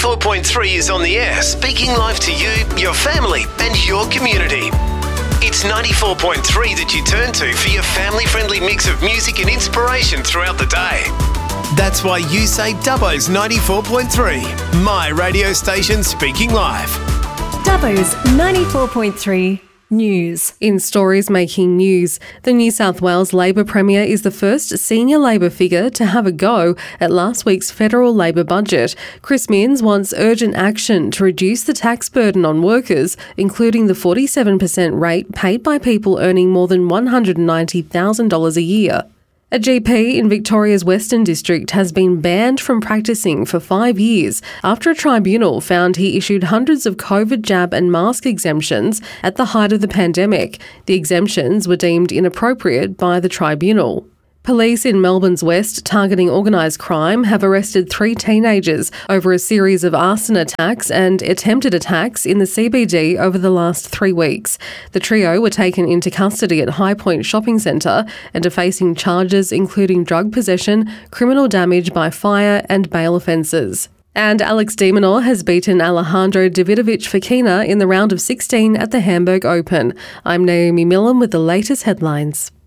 94.3 is on the air, speaking live to you, your family and your community. It's 94.3 that you turn to for your family-friendly mix of music and inspiration throughout the day. That's why you say Dubbo's 94.3, my radio station speaking live. Dubbo's 94.3 News. In stories making news, the New South Wales Labor Premier is the first senior Labor figure to have a go at last week's federal Labor budget. Chris Minns wants urgent action to reduce the tax burden on workers, including the 47% rate paid by people earning more than $190,000 a year. A GP in Victoria's Western District has been banned from practicing for 5 years after a tribunal found he issued hundreds of COVID jab and mask exemptions at the height of the pandemic. The exemptions were deemed inappropriate by the tribunal. Police in Melbourne's West, targeting organised crime, have arrested 3 teenagers over a series of arson attacks and attempted attacks in the CBD over the last 3 weeks. The trio were taken into custody at High Point Shopping Centre and are facing charges including drug possession, criminal damage by fire and bail offences. And Alex de Minaur has beaten Alejandro Davidovich Fokina in the round of 16 at the Hamburg Open. I'm Naomi Millen with the latest headlines.